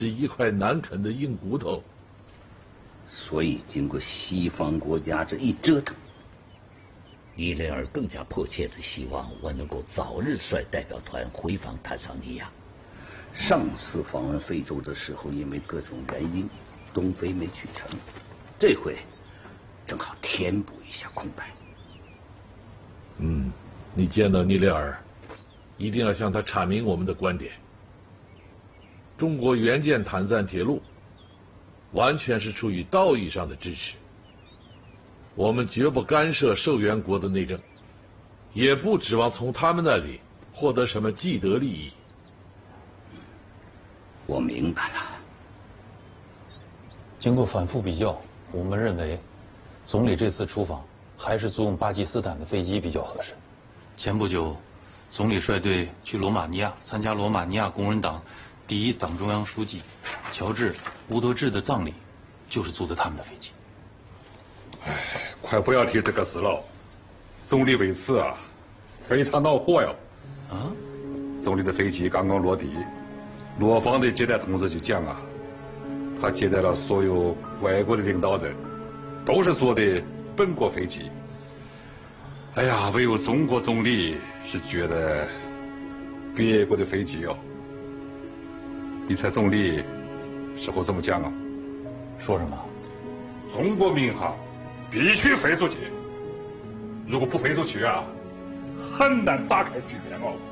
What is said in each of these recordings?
一块难啃的硬骨头。 所以，经过西方国家这一折腾， 伊雷尔更加迫切地希望我能够早日率代表团回访坦桑尼亚。 上次访问非洲的时候，因为各种原因，东非没去成，这回正好填补一下空白。 你见到尼雷尔，一定要向他阐明我们的观点。中国援建坦赞铁路，完全是出于道义上的支持。我们绝不干涉受援国的内政，也不指望从他们那里获得什么既得利益。 我明白了。 经过反复比较，我们认为，总理这次出访还是租用巴基斯坦的飞机比较合适。前不久，总理率队去罗马尼亚参加罗马尼亚工人党第一党中央书记乔治·乌德治的葬礼，就是租的他们的飞机。 快不要提这个事了，总理为此非常恼火哟。总理的飞机刚刚落地，罗方的接待同志就讲他接待了所有外国的领导人，都是坐的本国飞机。哎呀，唯有中国总理是觉得别国的飞机哦。你猜总理事后怎么讲啊？ 说什么？ 中国民航必须飞出去，如果不飞出去很难打开局面哦。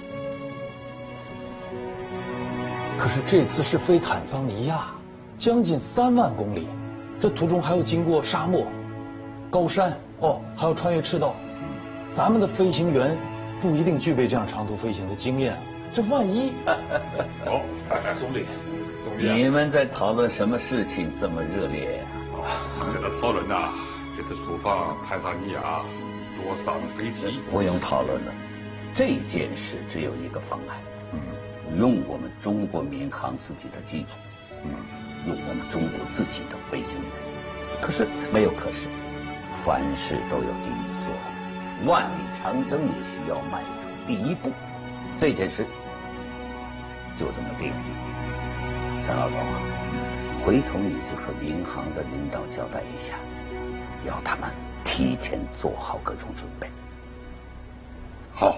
可是这次是飞坦桑尼亚，将近3万公里，这途中还要经过沙漠、高山，还要穿越赤道。咱们的飞行员不一定具备这样长途飞行的经验，这万一…… 总理， 你们在讨论什么事情这么热烈呀？ 在这讨论这次出访坦桑尼亚所上的飞机。 不用讨论了，这件事只有一个方案。用我们中国民航自己的机组，用我们中国自己的飞行员。可是没有可是，凡事都有第一次，万里长征也需要迈出第一步。这件事就这么定了。陈老总回头你就和民航的领导交代一下，要他们提前做好各种准备。 好。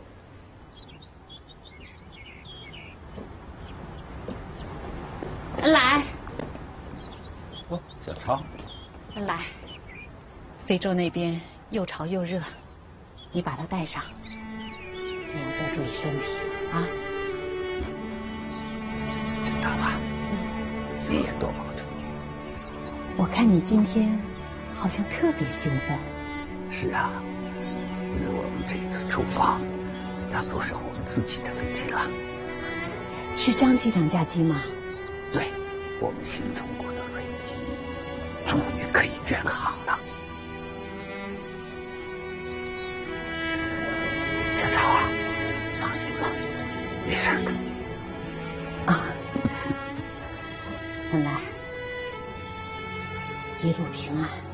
恩来， 小超， 恩来，非洲那边又潮又热，你把它带上，你要多注意身体啊。 陈唐你也多保重。 我看你今天好像特别兴奋。 是因为我们这次出访要坐上我们自己的飞机了。 是张机长驾机吗？ 对，我们新中国的飞机终于可以远航了。小超放心吧，没事的。 恩来，一路平安。